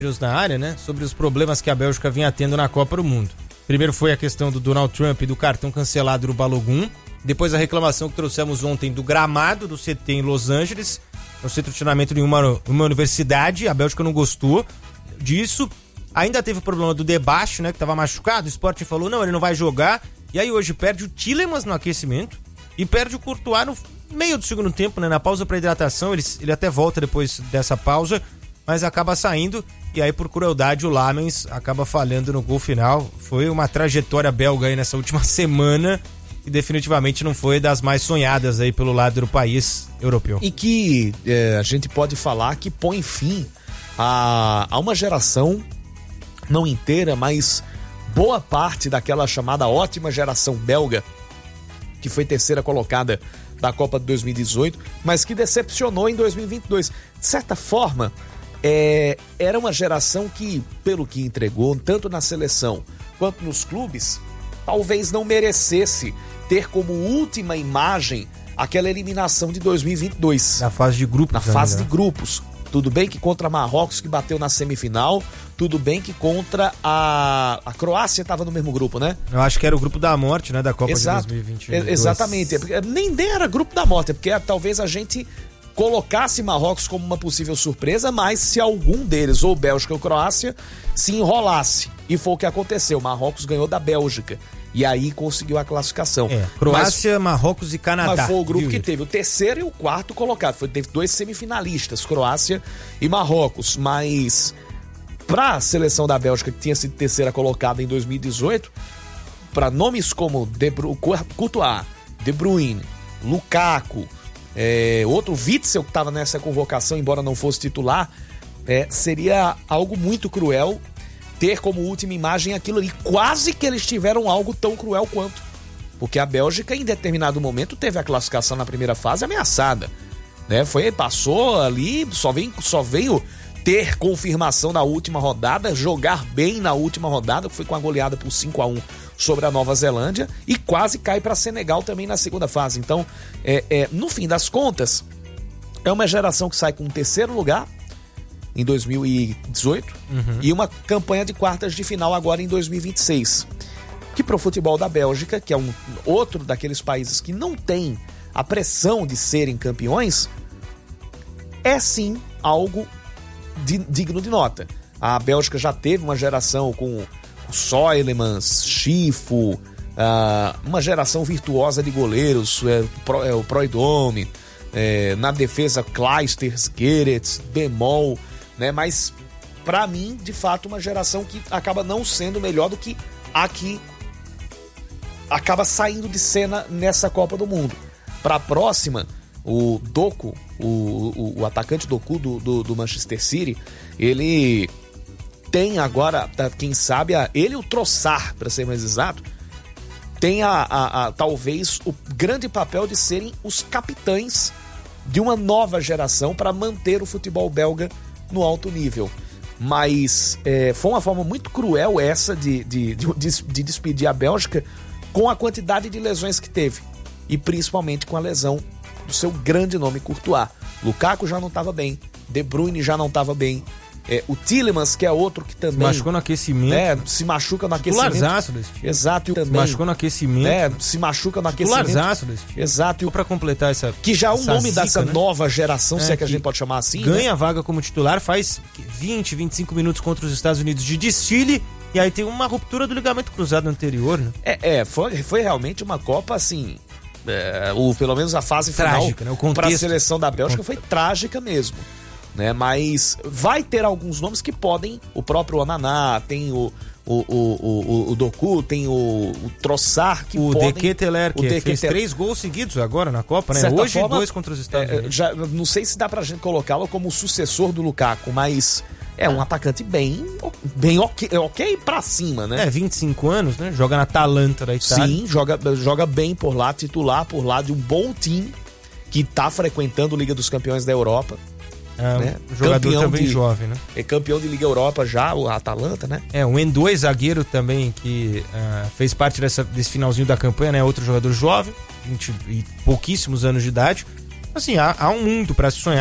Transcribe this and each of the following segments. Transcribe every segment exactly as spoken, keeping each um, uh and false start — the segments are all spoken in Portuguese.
na área, né, sobre os problemas que a Bélgica vinha tendo na Copa do Mundo. Primeiro foi a questão do Donald Trump e do cartão cancelado do Balogun. Depois a reclamação que trouxemos ontem do gramado do C T em Los Angeles, no centro de treinamento de uma, uma universidade. A Bélgica não gostou disso. Ainda teve o problema do Debache, né, que estava machucado. O Sporting falou, não, ele não vai jogar. E aí hoje perde o Tielemans no aquecimento e perde o Courtois no meio do segundo tempo, né, na pausa para hidratação. Ele, ele até volta depois dessa pausa, mas acaba saindo. E aí, por crueldade, o Lamens acaba falhando no gol final. Foi uma trajetória belga aí nessa última semana e definitivamente não foi das mais sonhadas aí pelo lado do país europeu. E que é, a gente pode falar que põe fim a, a uma geração, não inteira, mas boa parte daquela chamada ótima geração belga, que foi terceira colocada da Copa de dois mil e dezoito, mas que decepcionou em dois mil e vinte e dois. De certa forma, É, era uma geração que, pelo que entregou, tanto na seleção quanto nos clubes, talvez não merecesse ter como última imagem aquela eliminação de dois mil e vinte e dois. Na fase de grupos. Na fase de grupos. Tudo bem que contra Marrocos, que bateu na semifinal, tudo bem que contra a, a Croácia estava no mesmo grupo, né? Eu acho que era o grupo da morte, né, da Copa Exato. de dois mil e vinte e dois. Exatamente. Nem, nem era grupo da morte, é porque talvez a gente colocasse Marrocos como uma possível surpresa, mas se algum deles, ou Bélgica ou Croácia, se enrolasse. E foi o que aconteceu. Marrocos ganhou da Bélgica. E aí conseguiu a classificação. É, Croácia, mas, Marrocos e Canadá. Mas foi o grupo viu? que teve o terceiro e o quarto colocado. Foi, teve dois semifinalistas, Croácia e Marrocos. Mas para a seleção da Bélgica, que tinha sido terceira colocada em dois mil e dezoito, para nomes como De Bru- Courtois, De Bruyne, Lukaku, É, outro Witzel que estava nessa convocação, embora não fosse titular, é, seria algo muito cruel ter como última imagem aquilo ali. Quase que eles tiveram algo tão cruel quanto, porque a Bélgica em determinado momento teve a classificação na primeira fase ameaçada, né? Foi, passou ali, só veio, só veio ter confirmação na última rodada, jogar bem na última rodada, que foi com a goleada por cinco a um sobre a Nova Zelândia, e quase cai para Senegal também na segunda fase. Então, é, é, no fim das contas, é uma geração que sai com um terceiro lugar em dois mil e dezoito uhum. e uma campanha de quartas de final agora em dois mil e vinte e seis. Que para o futebol da Bélgica, que é um outro daqueles países que não tem a pressão de serem campeões, é sim algo de, digno de nota. A Bélgica já teve uma geração com Soilemans, Schifo, uh, uma geração virtuosa de goleiros, é, Pro, é, o Proidome, é, na defesa Kleisters, Gerets, Bemol, né? Mas para mim, de fato, uma geração que acaba não sendo melhor do que a que acaba saindo de cena nessa Copa do Mundo. Para a próxima, o Doku, o, o, o atacante Doku do, do, do Manchester City, ele tem agora, quem sabe, a, ele e o Trossard, para ser mais exato, tem a, a, a, talvez o grande papel de serem os capitães de uma nova geração para manter o futebol belga no alto nível. Mas é, foi uma forma muito cruel essa de, de, de, de despedir a Bélgica com a quantidade de lesões que teve. E principalmente com a lesão do seu grande nome, Courtois. Lukaku já não estava bem, De Bruyne já não estava bem. É, o Tielemans, que é outro que também... Se machucou no aquecimento. Né, se machuca no aquecimento. Titularzaço desse time. Exato. E também, se machucou no aquecimento. Né, se machuca no aquecimento. Titularzaço desse time. Exato. Só pra completar essa... Que já é um nome zica, dessa né? nova geração, é, se é que a gente pode chamar assim. Ganha né? a vaga como titular, faz vinte, vinte e cinco minutos contra os Estados Unidos de desfile, e aí tem uma ruptura do ligamento cruzado anterior, né? É, é foi, foi realmente uma Copa, assim... É, o, pelo menos a fase trágica, final né? para a seleção da Bélgica foi trágica mesmo, né? Mas vai ter alguns nomes que podem, o próprio Onaná, tem o o, o, o, o Doku, tem o, o Trossard, que o podem... De Ketelaere, que De fez Ketelaere. três gols seguidos agora na Copa, né? Certa Hoje forma, dois contra os Estados é, Unidos. já, não sei se dá pra gente colocá-lo como o sucessor do Lukaku, mas é um atacante bem, bem ok, ok pra cima, né? É, vinte e cinco anos, né? Joga na Atalanta da Itália. Sim, joga, joga bem por lá, titular por lá de um bom time que tá frequentando a Liga dos Campeões da Europa. É, né? Um jogador campeão também de, jovem, né? É campeão de Liga Europa já, o Atalanta, né? É, o Endo, zagueiro também, que uh, fez parte dessa, desse finalzinho da campanha, né? Outro jogador jovem, vinte e pouquíssimos anos de idade. Assim, há, há um mundo para se sonhar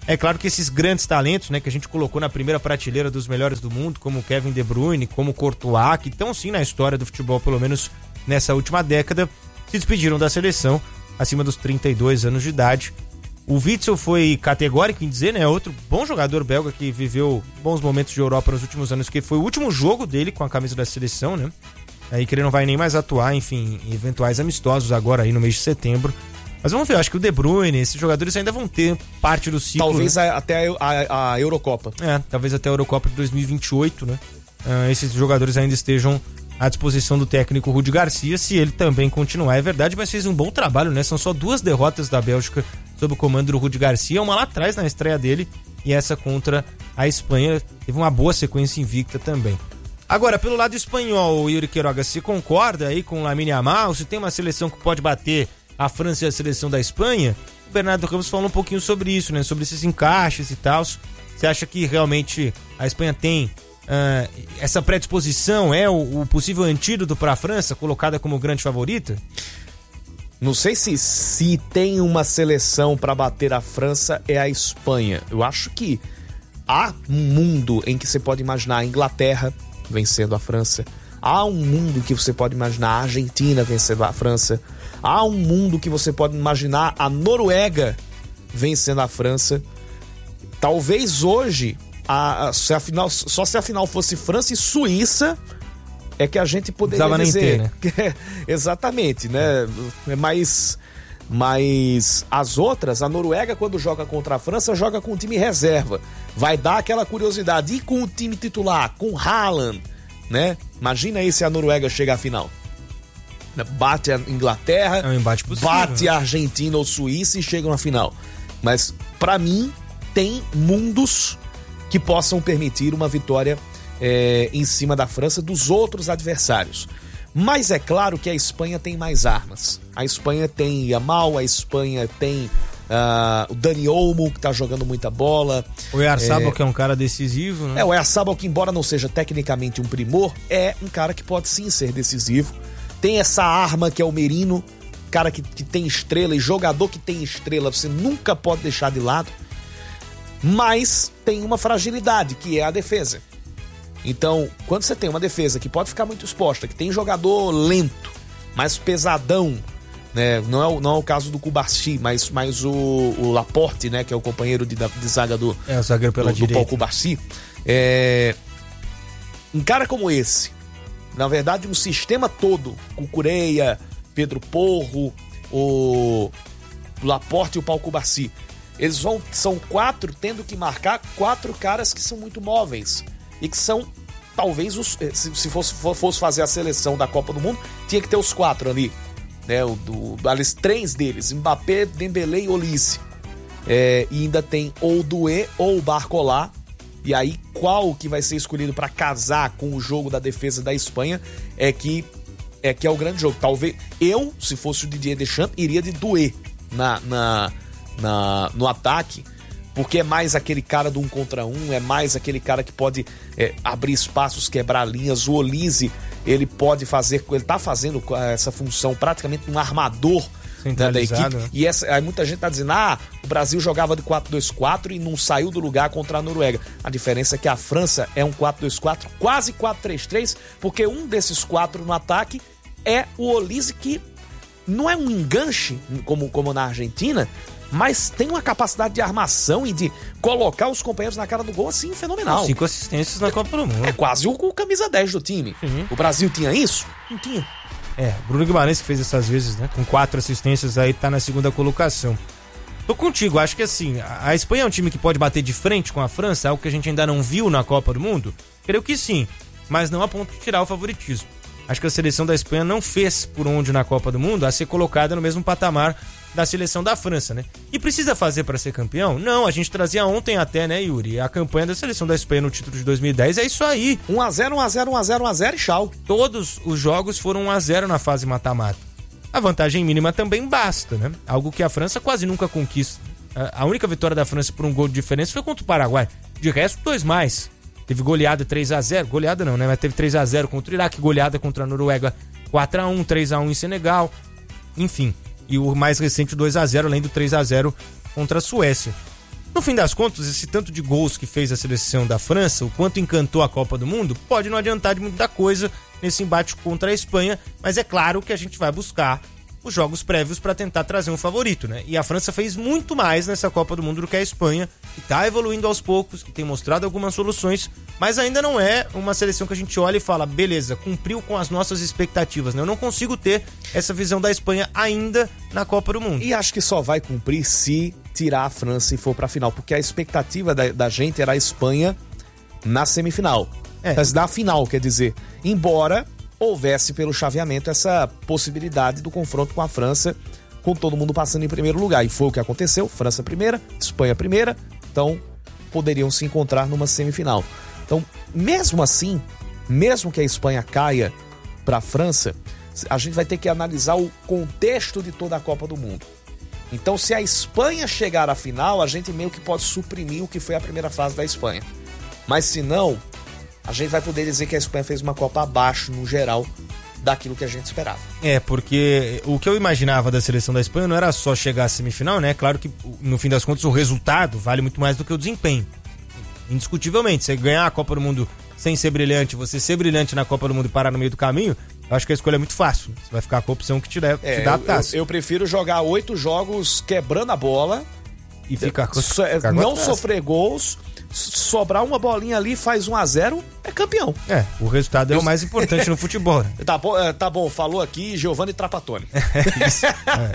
É claro que esses grandes talentos, né, que a gente colocou na primeira prateleira dos melhores do mundo, como Kevin De Bruyne, como Courtois, que estão sim na história do futebol, pelo menos nessa última década, se despediram da seleção acima dos trinta e dois anos de idade. O Witsel foi categórico em dizer, né, outro bom jogador belga que viveu bons momentos de Europa nos últimos anos, que foi o último jogo dele com a camisa da seleção, né? Aí que ele não vai nem mais atuar, enfim, em eventuais amistosos agora aí no mês de setembro. Mas vamos ver, eu acho que o De Bruyne, esses jogadores ainda vão ter parte do ciclo. Talvez né? até a, a, a Eurocopa. É, talvez até a Eurocopa de dois mil e vinte e oito, né? Uh, esses jogadores ainda estejam à disposição do técnico Rudi Garcia, se ele também continuar. É verdade, mas fez um bom trabalho, né? São só duas derrotas da Bélgica sob o comando do Rudi Garcia, uma lá atrás na estreia dele e essa contra a Espanha. Teve uma boa sequência invicta também. Agora, pelo lado espanhol, o Yuri Queiroga, se concorda aí com o Lamine Yamal, se tem uma seleção que pode bater a França e a seleção da Espanha? O Bernardo Ramos falou um pouquinho sobre isso, né? Sobre esses encaixes e tal. Você acha que realmente a Espanha tem uh, essa predisposição? É o, o possível antídoto para a França, colocada como grande favorita? Não sei se, se tem uma seleção para bater a França, é a Espanha. Eu acho que há um mundo em que você pode imaginar a Inglaterra vencendo a França. Há um mundo que você pode imaginar a Argentina vencendo a França. Há um mundo que você pode imaginar a Noruega vencendo a França. Talvez hoje, a, a, se a final, só se a final fosse França e Suíça, é que a gente poderia Precisava dizer. nem ter, né? Exatamente, né? Mas, mas as outras, a Noruega, quando joga contra a França, joga com o time reserva. Vai dar aquela curiosidade. E com o time titular, com Haaland, né? Imagina aí se a Noruega chega à final. Bate a Inglaterra, é um embate possível, bate né? a Argentina ou Suíça e chegam na final. Mas, pra mim, tem mundos que possam permitir uma vitória é, em cima da França dos outros adversários. Mas é claro que a Espanha tem mais armas. A Espanha tem Yamal, a Espanha tem uh, o Dani Olmo, que tá jogando muita bola. O Oyarzabal, é... que é um cara decisivo, né? É, o Oyarzabal, que embora não seja tecnicamente um primor, é um cara que pode sim ser decisivo. Tem essa arma que é o Merino, cara que, que tem estrela, e jogador que tem estrela você nunca pode deixar de lado. Mas tem uma fragilidade, que é a defesa. Então, quando você tem uma defesa que pode ficar muito exposta, que tem jogador lento, mais pesadão, né? Não é o, não é o caso do Cubarsí, mas, mas o, o Laporte, né? Que é o companheiro de, de zaga do, é, o zagueiro pela do, direita. do Paul Cubarsí. É, um cara como esse, na verdade, um sistema todo, Cucureia, Pedro Porro, o Laporte e o Paul Cubarsí, eles vão, são quatro tendo que marcar quatro caras que são muito móveis e que são, talvez, os, se, se fosse, fosse fazer a seleção da Copa do Mundo, tinha que ter os quatro ali, né? O, do, aliás, três deles, Mbappé, Dembélé e Olise. É, e ainda tem ou o Doué ou o Barcola. E aí, qual que vai ser escolhido para casar com o jogo da defesa da Espanha é que é que é o grande jogo. Talvez eu, se fosse o Didier Deschamps, iria de Doué na, na, na, no ataque, porque é mais aquele cara do um contra um, é mais aquele cara que pode é, abrir espaços, quebrar linhas. O Olise, ele pode fazer, ele tá fazendo essa função praticamente um armador da, da equipe. Né? E essa, aí muita gente tá dizendo, ah, o Brasil jogava de quatro dois quatro e não saiu do lugar contra a Noruega. A diferença é que a França é um quatro dois quatro, quase quatro três três, porque um desses quatro no ataque é o Olise, que não é um enganche, como, como na Argentina, mas tem uma capacidade de armação e de colocar os companheiros na cara do gol, assim, fenomenal. Cinco assistências na Copa do Mundo. É quase o, o camisa dez do time. Uhum. O Brasil tinha isso? Não tinha. É, Bruno Guimarães que fez essas vezes, né? Com quatro assistências aí, tá na segunda colocação. Tô contigo, acho que assim, a Espanha é um time que pode bater de frente com a França, algo que a gente ainda não viu na Copa do Mundo? Creio que sim, mas não a ponto de tirar o favoritismo. Acho que a seleção da Espanha não fez por onde na Copa do Mundo a ser colocada no mesmo patamar da seleção da França, né? E precisa fazer para ser campeão? Não, a gente trazia ontem até, né, Yuri? A campanha da seleção da Espanha no título de dois mil e dez é isso aí. um a zero, um a zero, um a zero, um a zero e tchau. Todos os jogos foram um a zero na fase mata-mata. A vantagem mínima também basta, né? Algo que a França quase nunca conquista. A única vitória da França por um gol de diferença foi contra o Paraguai. De resto, dois mais. Teve goleada três a zero, goleada não, né? Mas teve três a zero contra o Iraque, goleada contra a Noruega quatro a um, três a um em Senegal, enfim. E o mais recente dois a zero, além do três a zero contra a Suécia. No fim das contas, esse tanto de gols que fez a seleção da França, o quanto encantou a Copa do Mundo, pode não adiantar de muita coisa nesse embate contra a Espanha, mas é claro que a gente vai buscar os jogos prévios para tentar trazer um favorito, né? E a França fez muito mais nessa Copa do Mundo do que a Espanha, que tá evoluindo aos poucos, que tem mostrado algumas soluções, mas ainda não é uma seleção que a gente olha e fala, beleza, cumpriu com as nossas expectativas, né? Eu não consigo ter essa visão da Espanha ainda na Copa do Mundo. E acho que só vai cumprir se tirar a França e for pra final, porque a expectativa da, da gente era a Espanha na semifinal. É. Mas na final, quer dizer, embora houvesse pelo chaveamento essa possibilidade do confronto com a França, com todo mundo passando em primeiro lugar. E foi o que aconteceu, França primeira, Espanha primeira, então poderiam se encontrar numa semifinal. Então, mesmo assim, mesmo que a Espanha caia para a França, a gente vai ter que analisar o contexto de toda a Copa do Mundo. Então, se a Espanha chegar à final, a gente meio que pode suprimir o que foi a primeira fase da Espanha. Mas se não, a gente vai poder dizer que a Espanha fez uma Copa abaixo, no geral, daquilo que a gente esperava. É, porque o que eu imaginava da seleção da Espanha não era só chegar à semifinal, né? Claro que, no fim das contas, o resultado vale muito mais do que o desempenho. Indiscutivelmente, você ganhar a Copa do Mundo sem ser brilhante, você ser brilhante na Copa do Mundo e parar no meio do caminho, eu acho que a escolha é muito fácil. Você vai ficar com a opção que te, deve, é, te dá a taça. Eu, eu prefiro jogar oito jogos quebrando a bola e ficar com, so, ficar não sofrer gols, sobrar uma bolinha ali, faz um a zero, é campeão. É, o resultado é o mais importante no futebol. Né? Tá bom, tá bom, falou aqui Giovanni Trapattoni. É isso,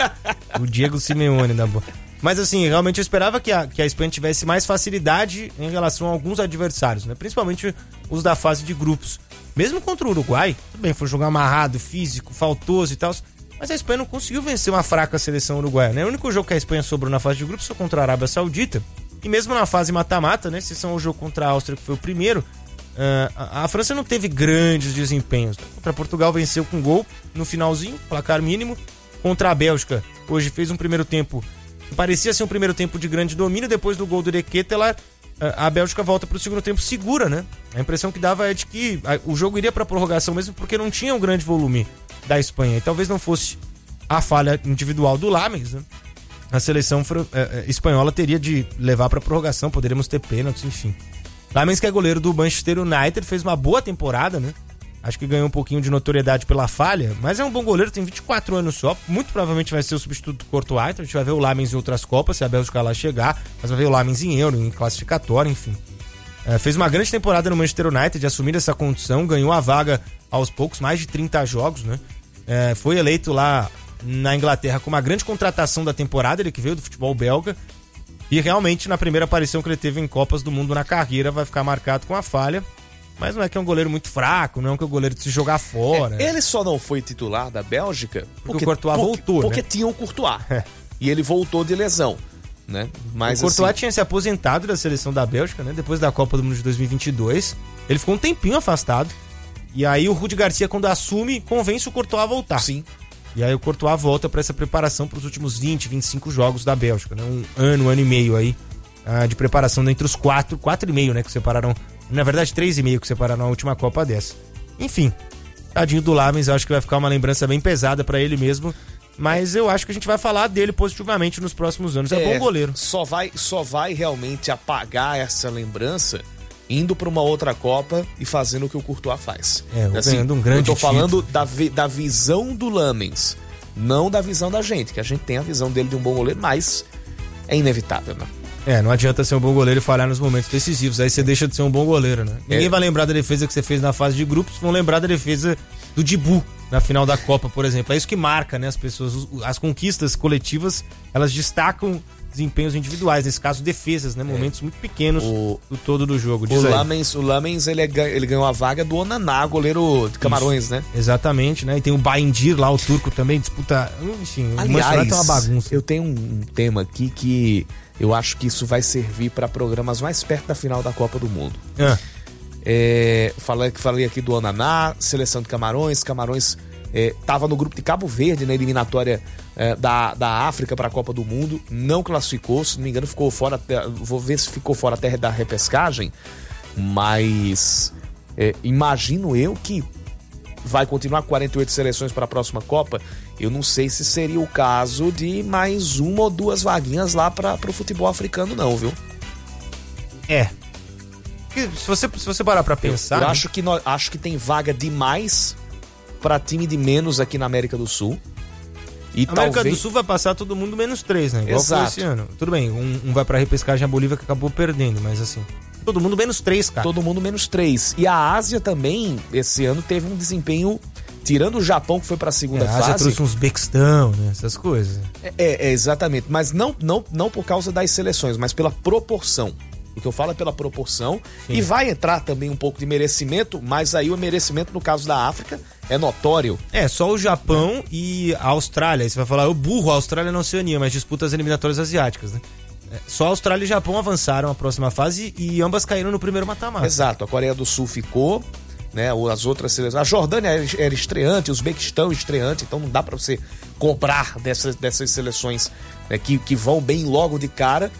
é. O Diego Simeone da boa. Mas assim, realmente eu esperava que a, que a Espanha tivesse mais facilidade em relação a alguns adversários, né? Principalmente os da fase de grupos. Mesmo contra o Uruguai, tudo bem, foi jogar amarrado, físico, faltoso e tal, mas a Espanha não conseguiu vencer uma fraca seleção uruguaia, né? O único jogo que a Espanha sobrou na fase de grupos foi contra a Arábia Saudita, e mesmo na fase mata-mata, né? Se são o jogo contra a Áustria, que foi o primeiro, uh, a, a França não teve grandes desempenhos. Contra Portugal venceu com gol no finalzinho, placar mínimo. Contra a Bélgica, hoje fez um primeiro tempo, parecia ser um primeiro tempo de grande domínio, depois do gol do De Ketelaere, a Bélgica volta para o segundo tempo segura, né? A impressão que dava é de que o jogo iria para prorrogação mesmo porque não tinha um grande volume da Espanha. E talvez não fosse a falha individual do Lamens, né? A seleção é, espanhola teria de levar para prorrogação, poderíamos ter pênaltis, enfim. Lamens, que é goleiro do Manchester United, fez uma boa temporada, né? Acho que ganhou um pouquinho de notoriedade pela falha, mas é um bom goleiro, tem vinte e quatro anos só, muito provavelmente vai ser o substituto do Courtois, então a gente vai ver o Lamens em outras Copas, se a Bélgica lá chegar, mas vai ver o Lamens em Euro, em classificatório, enfim. É, fez uma grande temporada no Manchester United, assumindo essa condição, ganhou a vaga aos poucos, mais de trinta jogos, né? É, foi eleito lá na Inglaterra como uma grande contratação da temporada, ele que veio do futebol belga, e realmente na primeira aparição que ele teve em Copas do Mundo na carreira vai ficar marcado com a falha. Mas não é que é um goleiro muito fraco, não é que é um goleiro de se jogar fora. É, ele só não foi titular da Bélgica porque, porque o Courtois porque, voltou, Porque né? tinha o Courtois. É. E ele voltou de lesão, né? Mas, o Courtois assim... tinha se aposentado da seleção da Bélgica, né? Depois da Copa do Mundo de dois mil e vinte e dois. Ele ficou um tempinho afastado. E aí o Rudi Garcia, quando assume, convence o Courtois a voltar. Sim. E aí o Courtois volta para essa preparação para os últimos vinte, vinte e cinco jogos da Bélgica, né? Um ano, um ano e meio aí uh, de preparação entre os quatro, quatro e meio, né? Que separaram... Na verdade, três e meio que separaram a última Copa dessa. Enfim, tadinho do Lamens, eu acho que vai ficar uma lembrança bem pesada pra ele mesmo. Mas eu acho que a gente vai falar dele positivamente nos próximos anos. É, é bom goleiro. Só vai, só vai realmente apagar essa lembrança indo pra uma outra Copa e fazendo o que o Courtois faz. É, assim, ganhando um grande Eu tô falando título. da, vi, da visão do Lamens, não da visão da gente. Que a gente tem a visão dele de um bom goleiro, mas é inevitável, né? É, não adianta ser um bom goleiro e falhar nos momentos decisivos. Aí você deixa de ser um bom goleiro, né? Ninguém é. vai lembrar da defesa que você fez na fase de grupos, vão lembrar da defesa do Dibu na final da Copa, por exemplo. É isso que marca, né, as pessoas. As conquistas coletivas, elas destacam desempenhos individuais. Nesse caso, defesas, né? Momentos é. muito pequenos o... do todo do jogo. Diz o Lamens, o Lamens ele, ele ganhou a vaga do Onaná, goleiro de Camarões, isso. né? Exatamente, né? E tem o Baindir lá, o turco também, disputa... Enfim, aliás, o é uma bagunça. Eu tenho um tema aqui que... Eu acho que isso vai servir para programas mais perto da final da Copa do Mundo. É. É, falei, falei aqui do Onaná, seleção de Camarões. Camarões estava é, no grupo de Cabo Verde, na eliminatória é, da, da África para a Copa do Mundo. Não classificou, se não me engano, ficou fora. Até, vou ver se ficou fora até da repescagem. Mas é, imagino eu que vai continuar quarenta e oito seleções para a próxima Copa. Eu não sei se seria o caso de mais uma ou duas vaguinhas lá para o futebol africano, não, viu? É. Se você, se você parar pra pensar... Eu, eu né? acho, que nós, acho que tem vaga demais pra time de menos aqui na América do Sul. E a América talvez... do Sul vai passar todo mundo menos três, né? Igual Exato. foi esse ano. Tudo bem, um, um vai pra repescagem, a Bolívia que acabou perdendo, mas assim... Todo mundo menos três, cara. Todo mundo menos três. E a Ásia também, esse ano, teve um desempenho... Tirando o Japão, que foi pra segunda é, a fase... Ásia trouxe uns Bequistão, né? Essas coisas. É, é, exatamente. Mas não, não, não por causa das seleções, mas pela proporção. O que eu falo é pela proporção. Sim. E vai entrar também um pouco de merecimento, mas aí o merecimento, no caso da África, é notório. É, só o Japão é. e a Austrália. Aí você vai falar, o burro, a Austrália na Oceania, mas disputa as eliminatórias asiáticas, né? É, só a Austrália e o Japão avançaram a próxima fase e ambas caíram no primeiro mata-mata. Exato. A Coreia do Sul ficou, né? As outras seleções. A Jordânia era estreante, o Uzbequistão estreante, então não dá pra você cobrar dessas, dessas seleções, né, que, que vão bem logo de cara,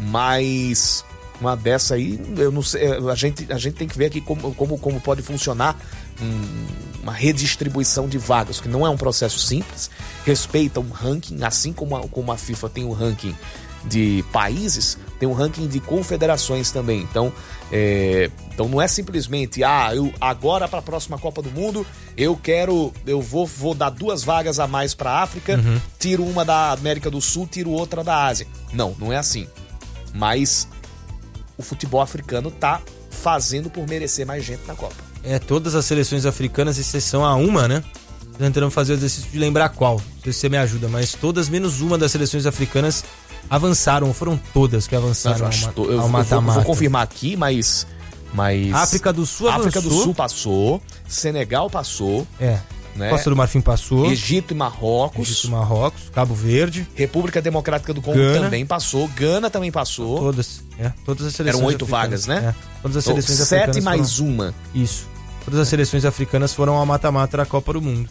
mas... Uma dessa aí, eu não sei, a gente, a gente tem que ver aqui como, como, como pode funcionar um, uma redistribuição de vagas, que não é um processo simples, respeita um ranking, assim como a, como a FIFA tem um ranking de países, tem um ranking de confederações também. Então, é, então não é simplesmente, ah, eu, agora para a próxima Copa do Mundo, eu quero, eu vou, vou dar duas vagas a mais para a África, uhum. tiro uma da América do Sul, tiro outra da Ásia. Não, não é assim. Mas... o futebol africano tá fazendo por merecer mais gente na Copa. É, todas as seleções africanas, exceção a uma, né? Tentando fazer o exercício de lembrar qual. Não sei se você me ajuda, mas todas, menos uma das seleções africanas avançaram. Foram todas que avançaram Não, ao, eu, eu, ao mata-mata. Eu vou, vou confirmar aqui, mas... mas... África do Sul África avançou. do Sul passou. Senegal passou. É. Né? Costa do Marfim passou. Egito e Marrocos. Egito e Marrocos. Cabo Verde. República Democrática do Congo Gana. também passou. Gana também passou. Todas. É, todas as seleções Eram oito africanas. vagas, né? É, todas as então, seleções sete africanas mais foram... uma. Isso. Todas as seleções africanas foram ao mata-mata da Copa do Mundo.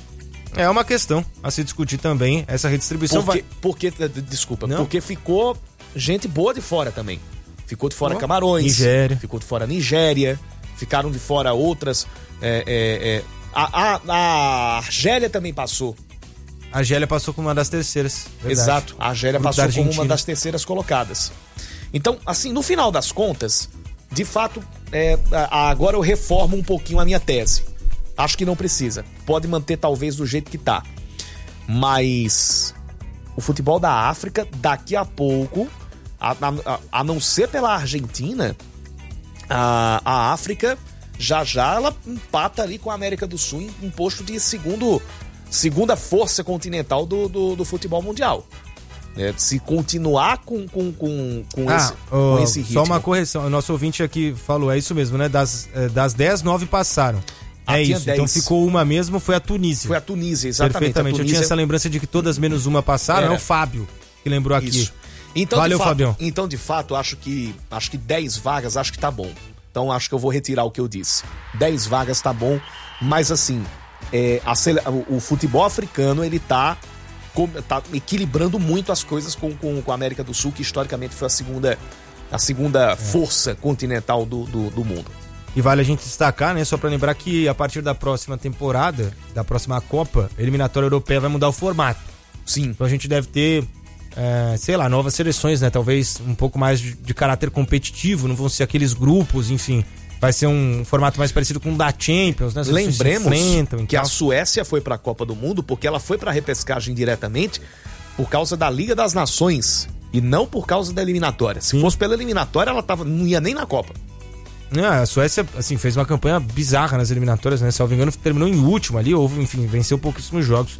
É uma questão a se discutir também. Essa redistribuição porque, vai... Porque, desculpa, Não. porque ficou gente boa de fora também. Ficou de fora oh. Camarões. Nigéria. Ficou de fora Nigéria. Ficaram de fora outras... É, é, é, A, a, a Argélia também passou. A Argélia passou como uma das terceiras. Verdade. Exato. A Argélia Grupo passou como uma das terceiras colocadas. Então, assim, no final das contas, de fato, é, agora eu reformo um pouquinho a minha tese. Acho que não precisa. Pode manter talvez do jeito que tá. Mas o futebol da África, daqui a pouco, a, a, a não ser pela Argentina, a, a África... já já ela empata ali com a América do Sul em, em posto de segundo, segunda força continental do, do, do futebol mundial. É, se continuar com, com, com, com, ah, esse, oh, com esse ritmo. Só uma correção, o nosso ouvinte aqui falou, é isso mesmo, né? Das, das dez, nove passaram. Ah, é isso, dez. Então ficou uma mesmo, foi a Tunísia. Foi a Tunísia, exatamente. Perfeitamente, Tunísia... eu tinha essa lembrança de que todas menos uma passaram, Era. é o Fábio que lembrou aqui. Isso. Então, Valeu, de fato, Fabião. Então, de fato, acho que acho que dez vagas, acho que tá bom. Então acho que eu vou retirar o que eu disse. dez vagas tá bom, mas assim, é, a, o, o futebol africano, ele tá, com, tá equilibrando muito as coisas com, com, com a América do Sul, que historicamente foi a segunda, a segunda é. força continental do, do, do mundo. E vale a gente destacar, né, só pra lembrar que a partir da próxima temporada, da próxima Copa, a eliminatória europeia vai mudar o formato. Sim. Então a gente deve ter... É, sei lá, novas seleções, né? Talvez um pouco mais de, de caráter competitivo, não vão ser aqueles grupos, enfim. Vai ser um formato mais parecido com o da Champions, né? As Lembremos que tal. a Suécia foi para a Copa do Mundo porque ela foi para a repescagem diretamente por causa da Liga das Nações e não por causa da eliminatória. Se Sim. fosse pela eliminatória, ela tava, não ia nem na Copa. É, a Suécia, assim, fez uma campanha bizarra nas eliminatórias, né? Se eu não me engano, terminou em último ali, ou, enfim, venceu pouquíssimos jogos.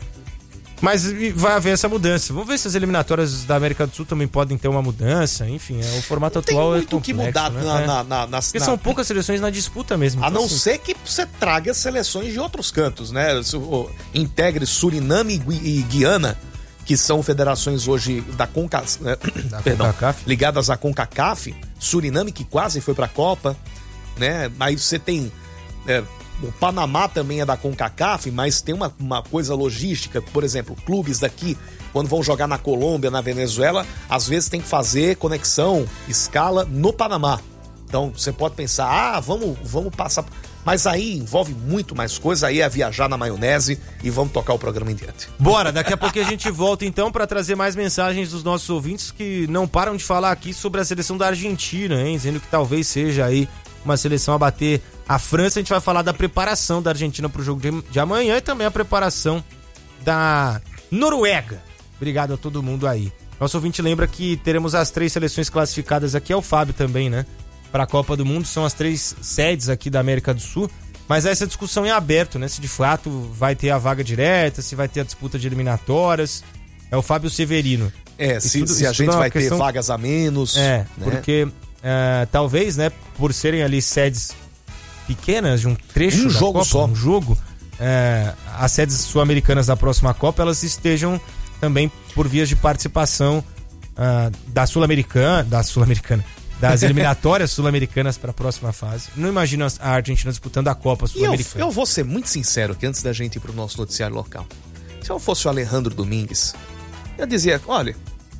Mas vai haver essa mudança. Vamos ver se as eliminatórias da América do Sul também podem ter uma mudança. Enfim, é, o formato não atual tem muito é complexo, que mudar né? na, é. na, na, nas, Porque na... são poucas seleções na disputa mesmo. A então, não assim... ser que você traga seleções de outros cantos, né? Integre Suriname e Guiana, que são federações hoje da CONCACAF, né? da Perdão, CONCACAF. ligadas à CONCACAF. Suriname, que quase foi para a Copa, né? Aí você tem... É, o Panamá também é da CONCACAF, mas tem uma, uma coisa logística. Por exemplo, clubes daqui, quando vão jogar na Colômbia, na Venezuela, às vezes tem que fazer conexão, escala no Panamá. Então, você pode pensar, ah, vamos, vamos passar... Mas aí envolve muito mais coisa, aí é viajar na maionese e vamos tocar o programa em diante. Bora, daqui a pouco a gente volta então para trazer mais mensagens dos nossos ouvintes que não param de falar aqui sobre a seleção da Argentina, hein? Dizendo que talvez seja aí uma seleção a bater a França. A gente vai falar da preparação da Argentina para o jogo de, de amanhã e também a preparação da Noruega. Obrigado a todo mundo aí. Nosso ouvinte lembra que teremos as três seleções classificadas aqui, é o Fábio também, né? Para a Copa do Mundo, são as três sedes aqui da América do Sul, mas essa discussão é aberta, né? Se de fato vai ter a vaga direta, se vai ter a disputa de eliminatórias. É o Fábio Severino. É, se, tudo, se a gente é vai questão... ter vagas a menos. É, né? Porque uh, talvez, né, por serem ali sedes pequenas, de um trecho um da jogo Copa, só. um jogo, uh, as sedes sul-americanas da próxima Copa, elas estejam também por vias de participação uh, da Sul-Americana, da Sul-Americana, das eliminatórias sul-americanas para a próxima fase. Não imagino a Argentina disputando a Copa Sul-Americana. Eu, eu vou ser muito sincero aqui, antes da gente ir para o nosso noticiário local. Se eu fosse o Alejandro Domingues, eu dizia, olha,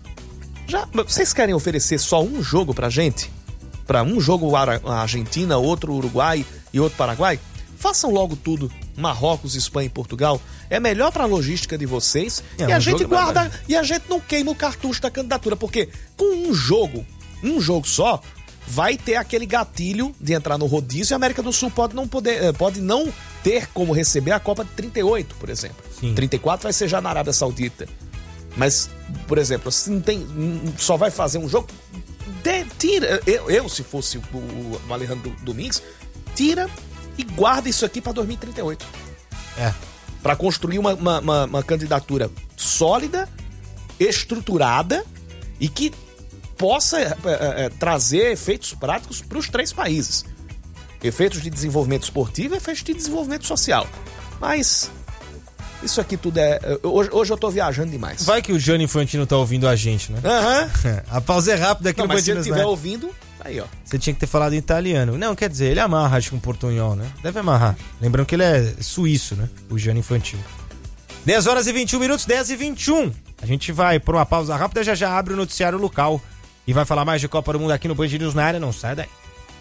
já, vocês querem oferecer só um jogo pra gente? Para um jogo a Argentina, outro Uruguai e outro Paraguai? Façam logo tudo, Marrocos, Espanha e Portugal. É melhor para a logística de vocês é, e a um gente guarda e a gente não queima o cartucho da candidatura, porque com um jogo um jogo só, vai ter aquele gatilho de entrar no rodízio e a América do Sul pode não, poder, pode não ter como receber a Copa de trinta e oito, por exemplo. Sim. trinta e quatro vai ser já na Arábia Saudita. Mas, por exemplo, se não tem, só vai fazer um jogo, de, tira. Eu, eu, se fosse o, o Alejandro Domingues, tira e guarda isso aqui para dois mil e trinta e oito. É. Para construir uma, uma, uma, uma candidatura sólida, estruturada e que possa é, é, trazer efeitos práticos para os três países. Efeitos de desenvolvimento esportivo e efeitos de desenvolvimento social. Mas isso aqui tudo é... Hoje, hoje eu tô viajando demais. Vai que o Gianni Infantino tá ouvindo a gente, né? Aham. Uhum. A pausa é rápida aqui não, no mas se ele estiver né? ouvindo, aí ó. Você tinha que ter falado em italiano. Não, quer dizer, ele amarra, acho que um portunhol, né? Deve amarrar. Lembrando que ele é suíço, né? O Gianni Infantino. dez horas e vinte e um minutos, dez e vinte e um. A gente vai por uma pausa rápida, já já abre o noticiário local. E vai falar mais de Copa do Mundo aqui no Band News na área, não sai daí.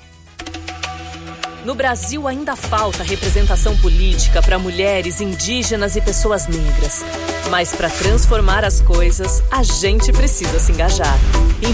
No Brasil ainda falta representação política para mulheres, indígenas e pessoas negras. Mas para transformar as coisas, a gente precisa se engajar.